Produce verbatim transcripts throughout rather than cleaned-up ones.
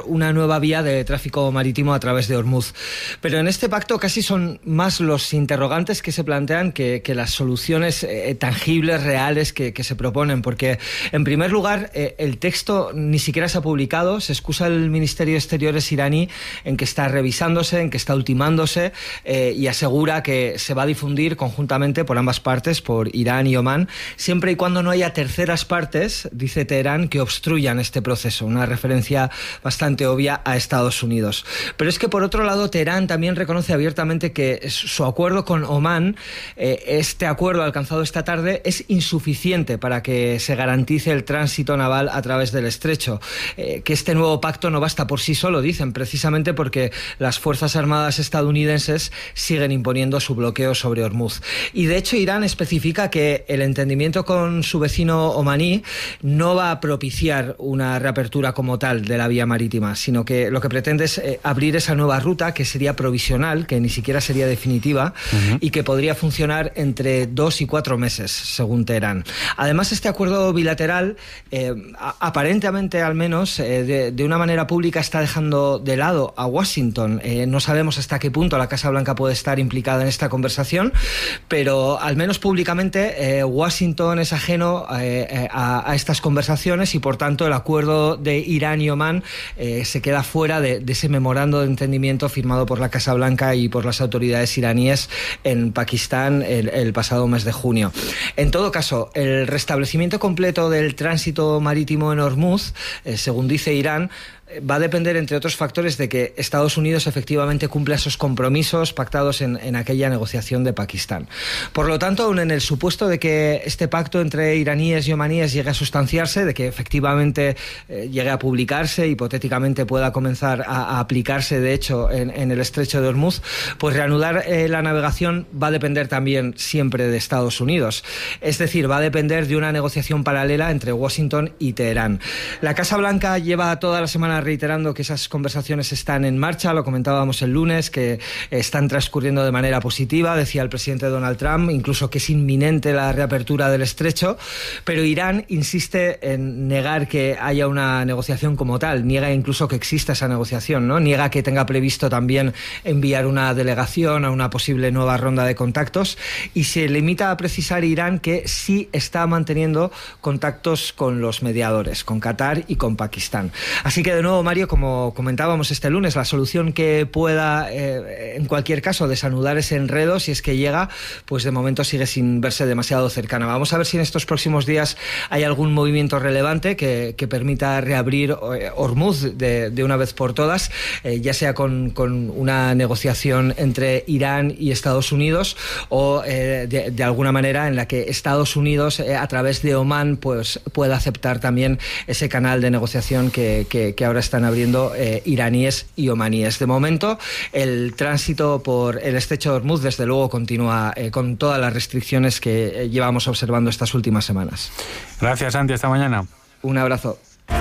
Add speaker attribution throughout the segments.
Speaker 1: una nueva vía de tráfico marítimo a través de Ormuz. Pero en este pacto casi son más los interrogantes que se plantean que, que las soluciones eh, tangibles, reales que, que se proponen, porque en primer lugar eh, el texto ni siquiera se ha publicado. Se excusa el Ministerio de Exteriores iraní en que está revisándose, en que está ultimándose eh, y asegura que se va a difundir conjuntamente por ambas partes, por Irán y Omán, siempre y cuando no haya terceras partes, dice Teherán, que obstruyan este proceso. Una referencia bastante obvia a Estados Unidos. Pero es que por otro lado Teherán también reconoce abiertamente que su acuerdo con Omán, eh, este acuerdo alcanzado esta tarde, es insuficiente para que se garantice el tránsito naval a través del estrecho. Eh, que este nuevo pacto no basta por sí solo, dicen, precisamente porque las Fuerzas Armadas estadounidenses siguen imponiendo su bloqueo sobre Ormuz. Y de hecho Irán especifica que el entendimiento con su vecino omaní no va a propiciar una reapertura como tal de la vía marítima, sino que lo que pretende es eh, abrir esa nueva ruta que sería provisional, que ni siquiera sería definitiva, uh-huh. y que podría funcionar entre dos y cuatro meses, según Teherán. Además, este acuerdo bilateral, eh, a- aparentemente al menos, eh, de, de una manera pública está dejando de lado a Washington. Eh, no sabemos hasta qué punto la Casa Blanca puede estar implicada en esta conversación, pero al menos públicamente eh, Washington es ajeno eh, a, a estas conversaciones y por tanto el acuerdo de Irán y Omán eh, se queda fuera de, de ese memorando de entendimiento firmado por la Casa Blanca y por las autoridades iraníes en Pakistán el, el pasado mes de junio. En todo caso, el restablecimiento completo del tránsito marítimo en Ormuz, eh, según dice Irán, va a depender, entre otros factores, de que Estados Unidos efectivamente cumpla esos compromisos pactados en, en aquella negociación de Pakistán. Por lo tanto, aun en el supuesto de que este pacto entre iraníes y omaníes llegue a sustanciarse, de que efectivamente eh, llegue a publicarse, hipotéticamente pueda comenzar a, a aplicarse, de hecho, en, en el estrecho de Ormuz, pues reanudar eh, la navegación va a depender también siempre de Estados Unidos. Es decir, va a depender de una negociación paralela entre Washington y Teherán. La Casa Blanca lleva toda la semana reiterando que esas conversaciones están en marcha, lo comentábamos el lunes, que están transcurriendo de manera positiva, decía el presidente Donald Trump, incluso que es inminente la reapertura del estrecho, pero Irán insiste en negar que haya una negociación como tal, niega incluso que exista esa negociación, ¿no? Niega que tenga previsto también enviar una delegación a una posible nueva ronda de contactos y se limita a precisar Irán que sí está manteniendo contactos con los mediadores, con Qatar y con Pakistán. Así que de nuevo, Mario, como comentábamos este lunes, la solución que pueda, eh, en cualquier caso, desanudar ese enredo, si es que llega, pues de momento sigue sin verse demasiado cercana. Vamos a ver si en estos próximos días hay algún movimiento relevante que, que permita reabrir eh, Ormuz de, de una vez por todas, eh, ya sea con, con una negociación entre Irán y Estados Unidos o eh, de, de alguna manera en la que Estados Unidos, eh, a través de Omán, pues pueda aceptar también ese canal de negociación que, que, que ahora están abriendo eh, iraníes y omaníes. De momento, el tránsito por el estrecho de Ormuz, desde luego, continúa eh, con todas las restricciones que eh, llevamos observando estas últimas semanas.
Speaker 2: Gracias, Santi. Hasta mañana.
Speaker 1: Un abrazo.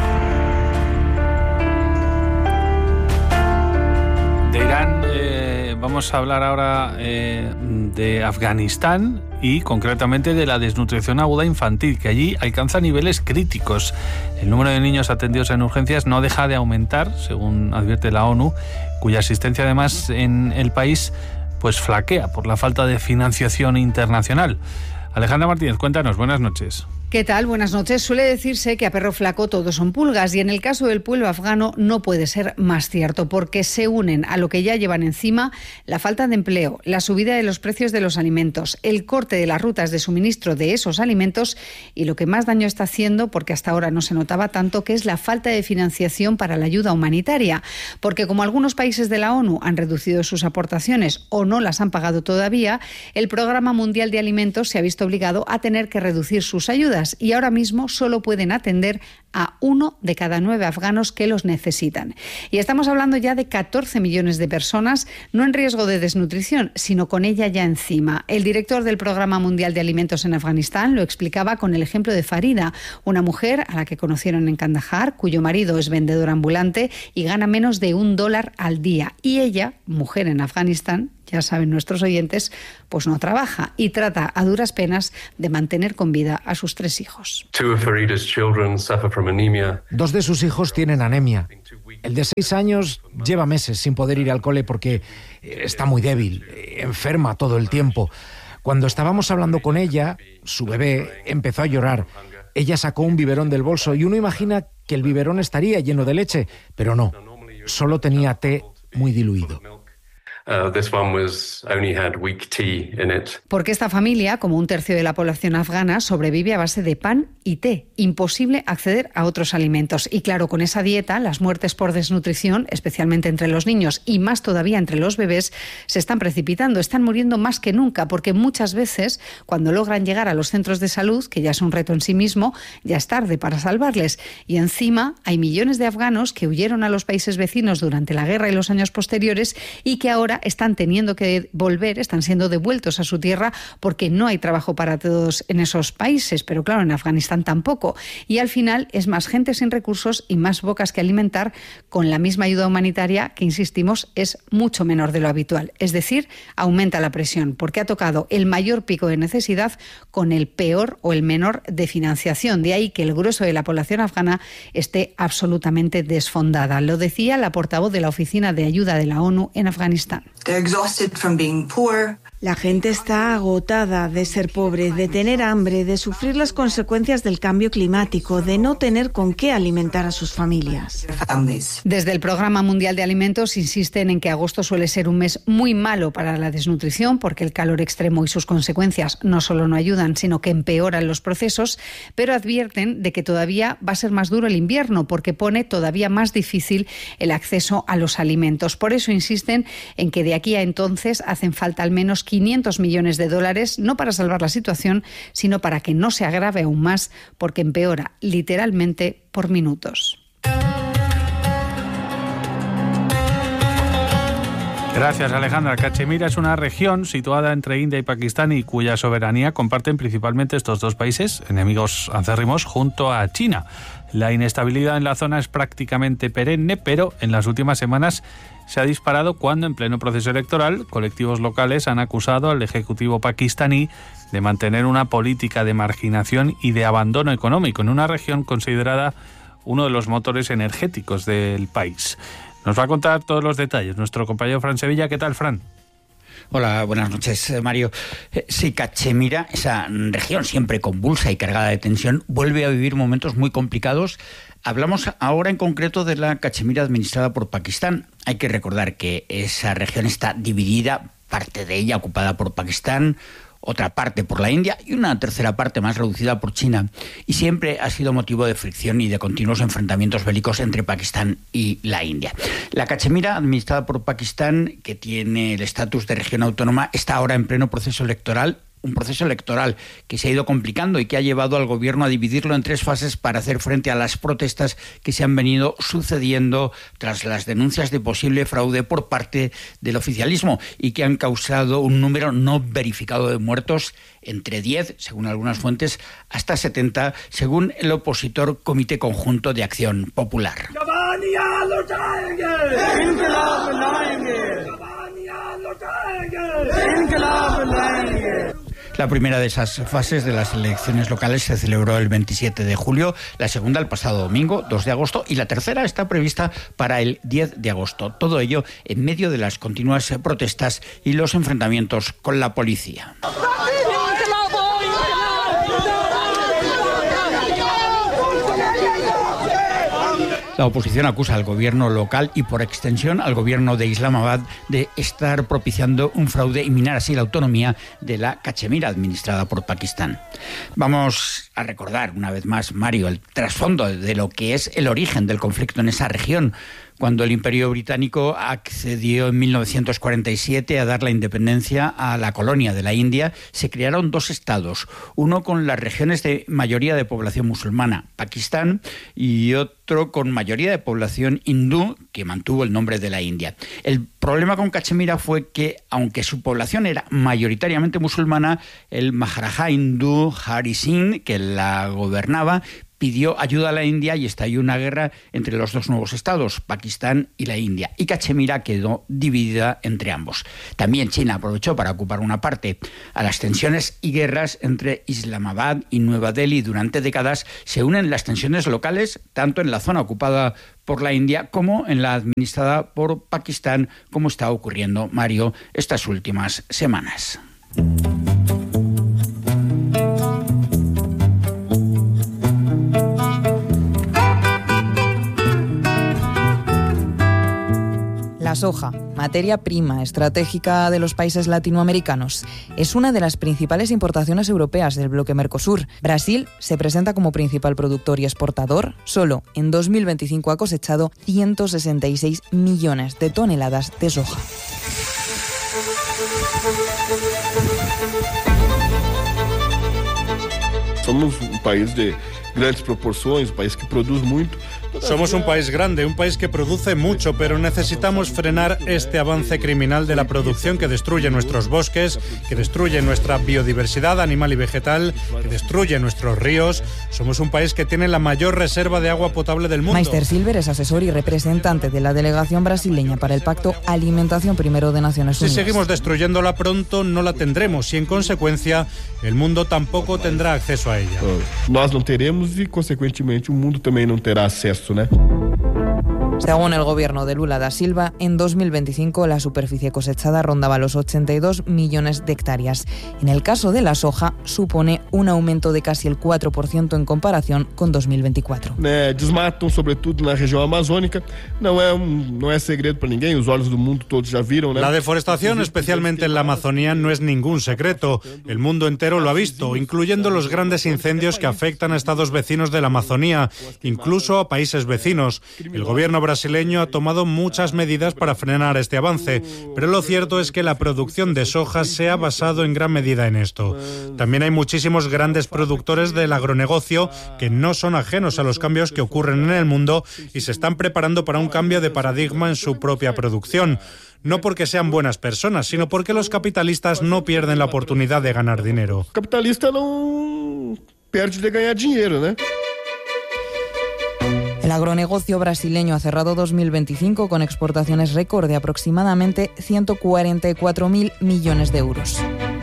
Speaker 2: De Irán eh, vamos a hablar ahora eh, de Afganistán y concretamente de la desnutrición aguda infantil, que allí alcanza niveles críticos. El número de niños atendidos en urgencias no deja de aumentar, según advierte la ONU, cuya asistencia además en el país pues flaquea por la falta de financiación internacional. Alejandra Martínez, cuéntanos, buenas noches.
Speaker 3: ¿Qué tal? Buenas noches. Suele decirse que a perro flaco todos son pulgas y en el caso del pueblo afgano no puede ser más cierto porque se unen a lo que ya llevan encima la falta de empleo, la subida de los precios de los alimentos, el corte de las rutas de suministro de esos alimentos y lo que más daño está haciendo, porque hasta ahora no se notaba tanto, que es la falta de financiación para la ayuda humanitaria. Porque como algunos países de la ONU han reducido sus aportaciones o no las han pagado todavía, el Programa Mundial de Alimentos se ha visto obligado a tener que reducir sus ayudas y ahora mismo solo pueden atender a uno de cada nueve afganos que los necesitan. Y estamos hablando ya de catorce millones de personas, no en riesgo de desnutrición, sino con ella ya encima. El director del Programa Mundial de Alimentos en Afganistán lo explicaba con el ejemplo de Farida, una mujer a la que conocieron en Kandahar, cuyo marido es vendedor ambulante y gana menos de un dólar al día. Y ella, mujer en Afganistán, ya saben nuestros oyentes, pues no trabaja y trata a duras penas de mantener con vida a sus tres hijos.
Speaker 4: Dos de sus hijos tienen anemia. El de seis años lleva meses sin poder ir al cole porque está muy débil, enferma todo el tiempo. Cuando estábamos hablando con ella, su bebé empezó a llorar. Ella sacó un biberón del bolso y uno imagina que el biberón estaría lleno de leche, pero no, solo tenía té muy diluido.
Speaker 5: Uh, this one was only had weak tea in it.
Speaker 3: Porque esta familia, como un tercio de la población afgana, sobrevive a base de pan y té. Imposible acceder a otros alimentos. Y claro, con esa dieta, las muertes por desnutrición, especialmente entre los niños y más todavía entre los bebés, se están precipitando. Están muriendo más que nunca, porque muchas veces, cuando logran llegar a los centros de salud, que ya es un reto en sí mismo, ya es tarde para salvarles. Y encima, hay millones de afganos que huyeron a los países vecinos durante la guerra y los años posteriores y que ahora están teniendo que volver, están siendo devueltos a su tierra porque no hay trabajo para todos en esos países, pero claro, en Afganistán tampoco. Y al final es más gente sin recursos y más bocas que alimentar con la misma ayuda humanitaria que, insistimos, es mucho menor de lo habitual. Es decir, aumenta la presión porque ha tocado el mayor pico de necesidad con el peor o el menor de financiación. De ahí que el grueso de la población afgana esté absolutamente desfondada. Lo decía la portavoz de la Oficina de Ayuda de la ONU en Afganistán.
Speaker 6: La gente está agotada de ser pobre, de tener hambre, de sufrir las consecuencias del cambio climático, de no tener con qué alimentar a sus familias.
Speaker 3: Desde el Programa Mundial de Alimentos insisten en que agosto suele ser un mes muy malo para la desnutrición porque el calor extremo y sus consecuencias no solo no ayudan, sino que empeoran los procesos, pero advierten de que todavía va a ser más duro el invierno porque pone todavía más difícil el acceso a los alimentos. Por eso insisten en que de aquí a entonces hacen falta al menos quinientos millones de dólares, no para salvar la situación, sino para que no se agrave aún más, porque empeora literalmente por minutos.
Speaker 2: Gracias, Alejandra. Cachemira es una región situada entre India y Pakistán y cuya soberanía comparten principalmente estos dos países, enemigos acérrimos, junto a China. La inestabilidad en la zona es prácticamente perenne, pero en las últimas semanas se ha disparado cuando, en pleno proceso electoral, colectivos locales han acusado al Ejecutivo pakistaní de mantener una política de marginación y de abandono económico en una región considerada uno de los motores energéticos del país. Nos va a contar todos los detalles nuestro compañero Fran Sevilla. ¿Qué tal, Fran?
Speaker 7: Hola, buenas noches, Mario. Sí, Cachemira, esa región siempre convulsa y cargada de tensión, vuelve a vivir momentos muy complicados. Hablamos ahora en concreto de la Cachemira administrada por Pakistán. Hay que recordar que esa región está dividida, parte de ella ocupada por Pakistán, otra parte por la India y una tercera parte más reducida por China. Y siempre ha sido motivo de fricción y de continuos enfrentamientos bélicos entre Pakistán y la India. La Cachemira, administrada por Pakistán, que tiene el estatus de región autónoma, está ahora en pleno proceso electoral. Un proceso electoral que se ha ido complicando y que ha llevado al gobierno a dividirlo en tres fases para hacer frente a las protestas que se han venido sucediendo tras las denuncias de posible fraude por parte del oficialismo y que han causado un número no verificado de muertos, entre diez, según algunas fuentes, hasta setenta, según el opositor Comité Conjunto de Acción Popular. La primera de esas fases de las elecciones locales se celebró el veintisiete de julio, la segunda el pasado domingo, dos de agosto, y la tercera está prevista para el diez de agosto. Todo ello en medio de las continuas protestas y los enfrentamientos con la policía. La oposición acusa al gobierno local y, por extensión, al gobierno de Islamabad de estar propiciando un fraude y minar así la autonomía de la Cachemira administrada por Pakistán. Vamos a recordar una vez más, Mario, el trasfondo de lo que es el origen del conflicto en esa región. Cuando el Imperio Británico accedió en mil novecientos cuarenta y siete a dar la independencia a la colonia de la India, se crearon dos estados, uno con las regiones de mayoría de población musulmana, Pakistán, y otro con mayoría de población hindú, que mantuvo el nombre de la India. El problema con Cachemira fue que, aunque su población era mayoritariamente musulmana, el Maharaja hindú Hari Singh, que la gobernaba, pidió ayuda a la India y estalló una guerra entre los dos nuevos estados, Pakistán y la India. Y Cachemira quedó dividida entre ambos. También China aprovechó para ocupar una parte. A las tensiones y guerras entre Islamabad y Nueva Delhi durante décadas se unen las tensiones locales, tanto en la zona ocupada por la India como en la administrada por Pakistán, como está ocurriendo, Mario, estas últimas semanas.
Speaker 8: La soja, materia prima estratégica de los países latinoamericanos, es una de las principales importaciones europeas del bloque Mercosur. Brasil se presenta como principal productor y exportador. Solo en dos mil veinticinco ha cosechado ciento sesenta y seis millones de toneladas de soja.
Speaker 9: Somos um país de grandes proporções, um país que produz muito.
Speaker 10: Somos un país grande, un país que produce mucho, pero necesitamos frenar este avance criminal de la producción que destruye nuestros bosques, que destruye nuestra biodiversidad animal y vegetal, que destruye nuestros ríos. Somos un país que tiene la mayor reserva de agua potable del mundo.
Speaker 8: Meister Silver es asesor y representante de la delegación brasileña para el Pacto Alimentación Primero de Naciones Unidas.
Speaker 10: Si seguimos destruyéndola pronto, no la tendremos y, en consecuencia, el mundo tampoco tendrá acceso a ella.
Speaker 9: Nós não teremos e, consequentemente, o mundo também não terá acesso.
Speaker 8: Según el gobierno de Lula da Silva, en dos mil veinticinco la superficie cosechada rondaba los ochenta y dos millones de hectáreas. En el caso de la soja, supone un aumento de casi el cuatro por ciento en comparación con dos mil veinticuatro.
Speaker 9: Né, desmatam, sobretudo na região amazônica. Não é um, não é segredo para ninguém, os olhos do mundo todos já viram, né?
Speaker 10: La deforestación, especialmente en la Amazonía, no es ningún secreto. El mundo entero lo ha visto, incluyendo los grandes incendios que afectan a estados vecinos de la Amazonía, incluso a países vecinos. El gobierno brasileño ha tomado muchas medidas para frenar este avance, pero lo cierto es que la producción de soja se ha basado en gran medida en esto. También hay muchísimos grandes productores del agronegocio que no son ajenos a los cambios que ocurren en el mundo y se están preparando para un cambio de paradigma en su propia producción. No porque sean buenas personas, sino porque los capitalistas no pierden la oportunidad de ganar dinero.
Speaker 9: O capitalista não perde de ganhar dinheiro, né?
Speaker 8: El agronegocio brasileño ha cerrado dos mil veinticinco con exportaciones récord de aproximadamente ciento cuarenta y cuatro mil millones de euros.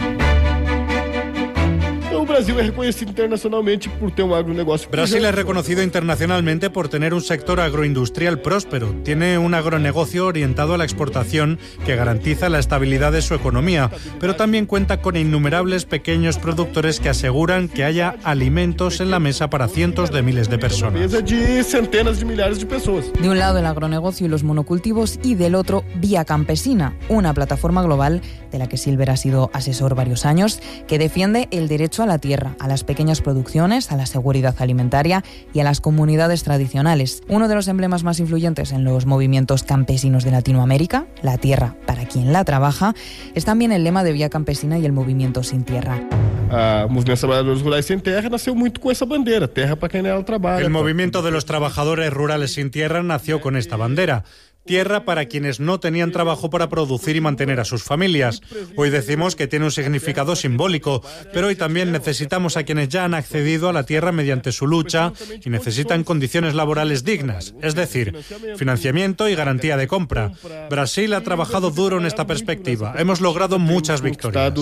Speaker 9: Brasil es reconocido internacionalmente por tener un agronegocio.
Speaker 10: Brasil es reconocido internacionalmente por tener un sector agroindustrial próspero. Tiene un agronegocio orientado a la exportación que garantiza la estabilidad de su economía, pero también cuenta con innumerables pequeños productores que aseguran que haya alimentos en la mesa para cientos de miles de personas.
Speaker 9: De centenas de millares de personas.
Speaker 8: De un lado el agronegocio y los monocultivos y del otro Vía Campesina, una plataforma global de la que Silver ha sido asesor varios años, que defiende el derecho a la tierra, a las pequeñas producciones, a la seguridad alimentaria y a las comunidades tradicionales. Uno de los emblemas más influyentes en los movimientos campesinos de Latinoamérica, la tierra para quien la trabaja, es también el lema de Vía Campesina y el movimiento Sin Tierra.
Speaker 9: Ah, o movimiento de Trabalhadores Rurais Sem Terra nació mucho con esa bandera, tierra para quien ela trabaja.
Speaker 10: El movimiento de los trabajadores rurales sin tierra nació con esta bandera. Tierra para quienes no tenían trabajo para producir y mantener a sus familias. Hoy decimos que tiene un significado simbólico, pero hoy también necesitamos a quienes ya han accedido a la tierra mediante su lucha y necesitan condiciones laborales dignas, es decir, financiamiento y garantía de compra. Brasil ha trabajado duro en esta perspectiva. Hemos logrado muchas victorias.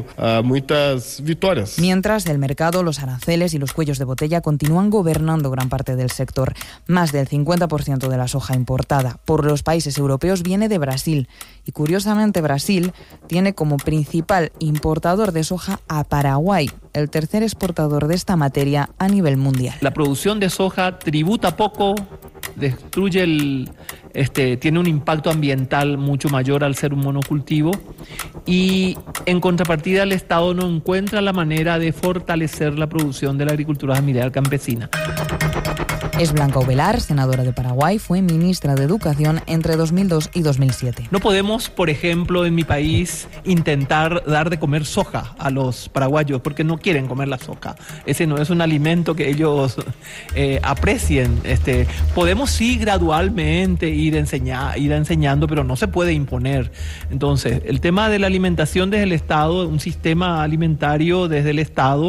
Speaker 8: Mientras, el mercado, los aranceles y los cuellos de botella continúan gobernando gran parte del sector. Más del cincuenta por ciento de la soja importada por los países europeos viene de Brasil. Y curiosamente Brasil tiene como principal importador de soja a Paraguay, el tercer exportador de esta materia a nivel mundial.
Speaker 11: La producción de soja tributa poco, destruye el, este, tiene un impacto ambiental mucho mayor al ser un monocultivo y en contrapartida el Estado no encuentra la manera de fortalecer la producción de la agricultura familiar campesina.
Speaker 8: Es Blanca Ovelar, senadora de Paraguay, fue ministra de Educación entre dos mil dos y dos mil siete.
Speaker 11: No podemos, por ejemplo, en mi país intentar dar de comer soja a los paraguayos porque no quieren comer la soja. Ese no es un alimento que ellos eh, aprecien. Este, podemos sí gradualmente ir, enseñar, ir enseñando, pero no se puede imponer. Entonces, el tema de la alimentación desde el Estado, un sistema alimentario desde el Estado,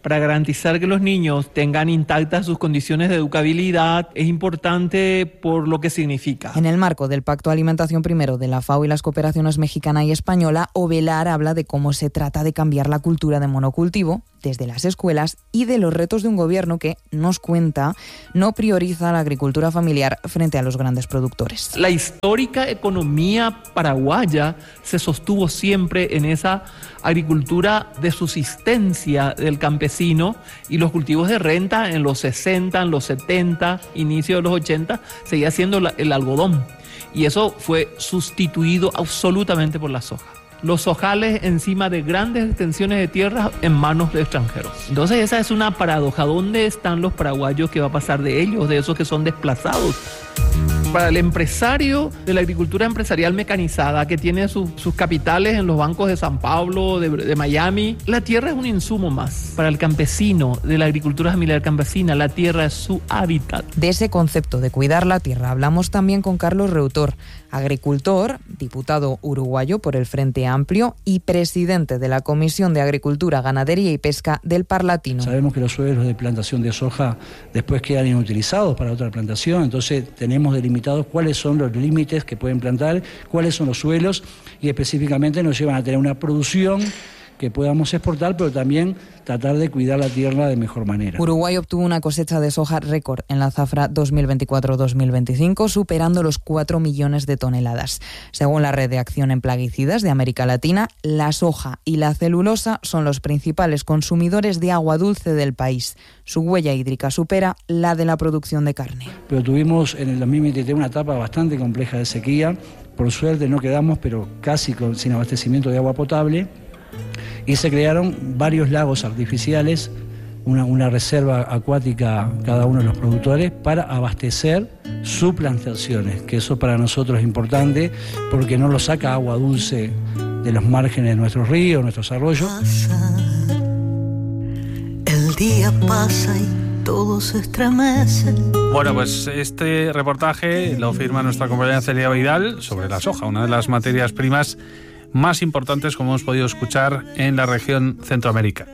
Speaker 11: para garantizar que los niños tengan intactas sus condiciones de educabilidad, es importante por lo que significa.
Speaker 8: En el marco del Pacto Alimentación Primero de la FAO y las cooperaciones mexicana y española, Ovelar habla de cómo se trata de cambiar la cultura de monocultivo desde las escuelas y de los retos de un gobierno que, nos cuenta, no prioriza la agricultura familiar frente a los grandes productores.
Speaker 11: La histórica economía paraguaya se sostuvo siempre en esa agricultura de subsistencia del campesino, y los cultivos de renta en los sesenta, en los setenta, inicio de los ochenta, seguía siendo la, el algodón, y eso fue sustituido absolutamente por la soja. Los sojales encima de grandes extensiones de tierra en manos de extranjeros. Entonces esa es una paradoja. ¿Dónde están los paraguayos? ¿Qué va a pasar de ellos, de esos que son desplazados? Para el empresario de la agricultura empresarial mecanizada, que tiene su, sus capitales en los bancos de San Pablo, de, de Miami, la tierra es un insumo más. Para el campesino de la agricultura familiar campesina, la tierra es su hábitat.
Speaker 8: De ese concepto de cuidar la tierra hablamos también con Carlos Reutor, agricultor, diputado uruguayo por el Frente Amplio y presidente de la Comisión de Agricultura, Ganadería y Pesca del Parlatino.
Speaker 12: Sabemos que los suelos de plantación de soja después quedan inutilizados para otra plantación, entonces tenemos delimitados cuáles son los límites que pueden plantar, cuáles son los suelos, y específicamente nos llevan a tener una producción que podamos exportar, pero también tratar de cuidar la tierra de mejor manera.
Speaker 8: Uruguay obtuvo una cosecha de soja récord en la zafra dos mil veinticuatro dos mil veinticinco, superando los cuatro millones de toneladas. Según la Red de Acción en Plaguicidas de América Latina, la soja y la celulosa son los principales consumidores de agua dulce del país. Su huella hídrica supera la de la producción de carne.
Speaker 12: Pero tuvimos en el dos mil veintitrés una etapa bastante compleja de sequía. Por suerte no quedamos, pero casi con, sin abastecimiento de agua potable. Y se crearon varios lagos artificiales, una, una reserva acuática cada uno de los productores para abastecer sus plantaciones, que eso para nosotros es importante porque no lo saca agua dulce de los márgenes de nuestros ríos, nuestros arroyos.
Speaker 13: Pasa, el día pasa y todo se estremece.
Speaker 2: Bueno, pues este reportaje lo firma nuestra compañera Celia Vidal sobre la soja, una de las materias primas más importantes, como hemos podido escuchar, en la región centroamericana.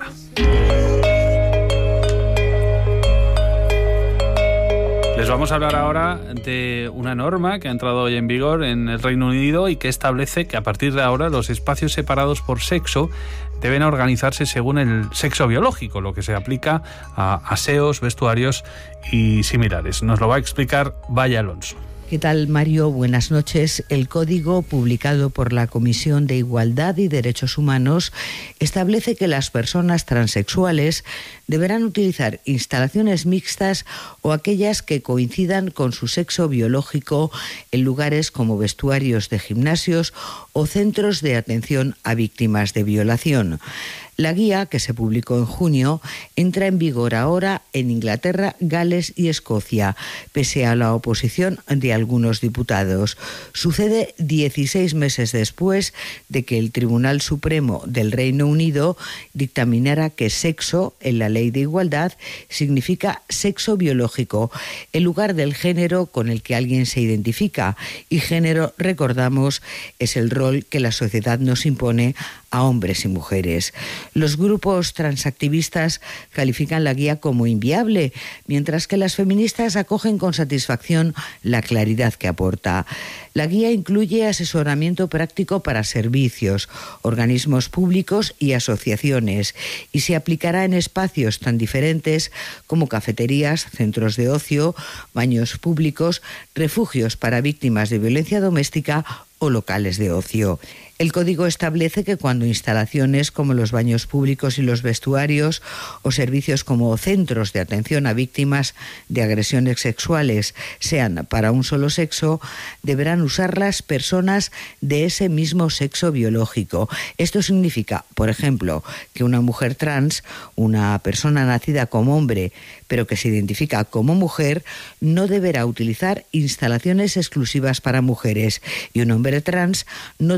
Speaker 2: Les vamos a hablar ahora de una norma que ha entrado hoy en vigor en el Reino Unido y que establece que a partir de ahora los espacios separados por sexo deben organizarse según el sexo biológico, lo que se aplica a aseos, vestuarios y similares. Nos lo va a explicar Vaya Alonso.
Speaker 14: ¿Qué tal, Mario? Buenas noches. El código publicado por la Comisión de Igualdad y Derechos Humanos establece que las personas transexuales deberán utilizar instalaciones mixtas o aquellas que coincidan con su sexo biológico en lugares como vestuarios de gimnasios o centros de atención a víctimas de violación. La guía, que se publicó en junio, entra en vigor ahora en Inglaterra, Gales y Escocia, pese a la oposición de algunos diputados. Sucede dieciséis meses después de que el Tribunal Supremo del Reino Unido dictaminara que sexo, en la Ley de Igualdad, significa sexo biológico, el lugar del género con el que alguien se identifica, y género, recordamos, es el rol que la sociedad nos impone a hombres y mujeres. Los grupos transactivistas califican la guía como inviable, mientras que las feministas acogen con satisfacción la claridad que aporta. La guía incluye asesoramiento práctico para servicios, organismos públicos y asociaciones, y se aplicará en espacios tan diferentes como cafeterías, centros de ocio, baños públicos, refugios para víctimas de violencia doméstica o locales de ocio. El código establece que cuando instalaciones como los baños públicos y los vestuarios o servicios como centros de atención a víctimas de agresiones sexuales sean para un solo sexo, deberán usarlas personas de ese mismo sexo biológico. Esto significa, por ejemplo, que una mujer trans, una persona nacida como hombre pero que se identifica como mujer, no deberá utilizar instalaciones exclusivas para mujeres, y un hombre trans no deberá usar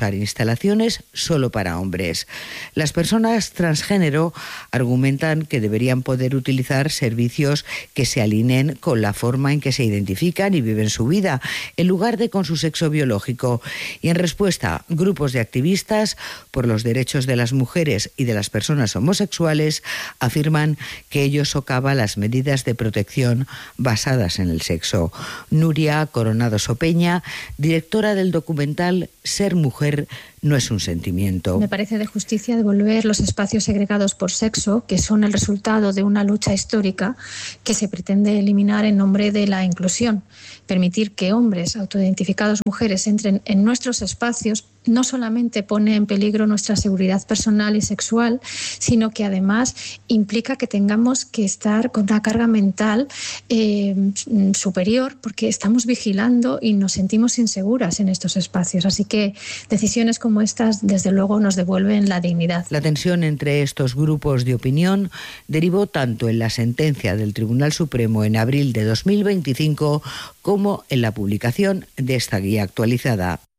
Speaker 14: usar instalaciones solo para hombres. Las personas transgénero argumentan que deberían poder utilizar servicios que se alineen con la forma en que se identifican y viven su vida, en lugar de con su sexo biológico. Y en respuesta, grupos de activistas por los derechos de las mujeres y de las personas homosexuales afirman que ello socava las medidas de protección basadas en el sexo. Nuria Coronado Sopeña, directora del documental Ser mujer no es un sentimiento.
Speaker 15: Me parece de justicia devolver los espacios segregados por sexo, que son el resultado de una lucha histórica que se pretende eliminar en nombre de la inclusión. Permitir que hombres autoidentificados mujeres entren en nuestros espacios no solamente pone en peligro nuestra seguridad personal y sexual, sino que además implica que tengamos que estar con una carga mental eh, superior, porque estamos vigilando y nos sentimos inseguras en estos espacios. Así que decisiones como estas, desde luego, nos devuelven la dignidad.
Speaker 14: La tensión entre estos grupos de opinión derivó tanto en la sentencia del Tribunal Supremo en abril de dos mil veinticinco como en la publicación de esta guía actualizada.